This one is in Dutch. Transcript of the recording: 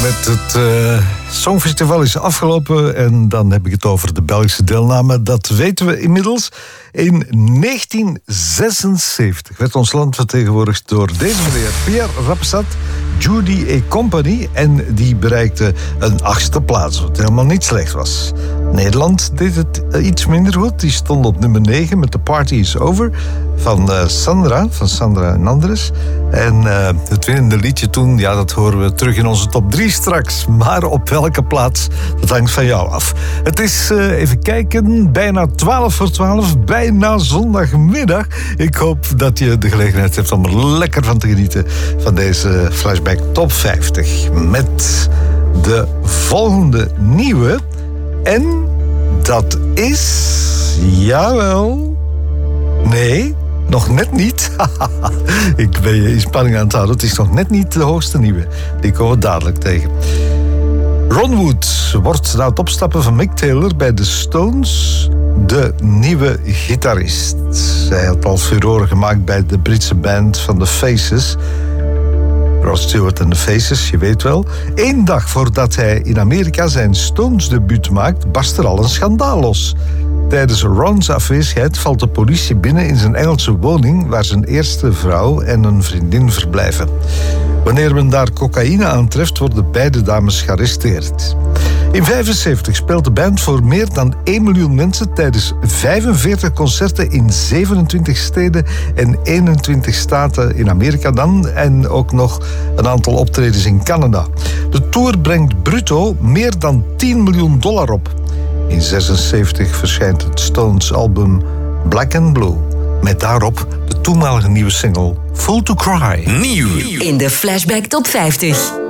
met het Songfestival is afgelopen en dan heb ik het over de Belgische deelname. Dat weten we inmiddels. In 1976 werd ons land vertegenwoordigd door deze meneer Pierre Rapsat, Judy et Company, en die bereikte een 8e plaats, wat helemaal niet slecht was. Nederland deed het iets minder goed. Die stond op nummer 9 met The Party Is Over van Sandra en Andres. En het winnende liedje toen, ja, dat horen we terug in onze top 3 straks. Maar op welke plaats, dat hangt van jou af. Het is, even kijken, bijna 12 voor 12, bijna zondagmiddag. Ik hoop dat je de gelegenheid hebt om er lekker van te genieten van deze Flashback Top 50. Met de volgende nieuwe. En dat is, jawel, nee, nog net niet. Ik ben je in spanning aan het houden. Het is nog net niet de hoogste nieuwe. Die komen we dadelijk tegen. Ron Wood wordt na het opstappen van Mick Taylor bij de Stones de nieuwe gitarist. Hij had al furoren gemaakt bij de Britse band van The Faces. Rod Stewart en The Faces, je weet wel. 1 dag voordat hij in Amerika zijn Stones-debuut maakt, barst er al een schandaal los. Tijdens Ron's afwezigheid valt de politie binnen in zijn Engelse woning, waar zijn eerste vrouw en een vriendin verblijven. Wanneer men daar cocaïne aantreft, worden beide dames gearresteerd. In 1975 speelt de band voor meer dan 1 miljoen mensen tijdens 45 concerten in 27 steden en 21 staten in Amerika dan, en ook nog een aantal optredens in Canada. De tour brengt bruto meer dan $10 miljoen op. In 1976 verschijnt het Stones-album Black and Blue, met daarop de toenmalige nieuwe single Fool to Cry. Nieuw in de Flashback Top 50.